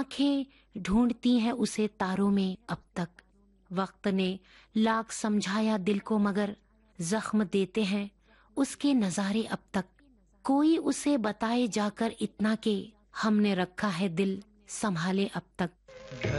आंखें ढूंढती हैं उसे तारों में अब तक। वक्त ने लाख समझाया दिल को मगर जख्म देते हैं उसके नजारे अब तक। कोई उसे बताए जाकर इतना के हमने रखा है दिल संभाले अब तक।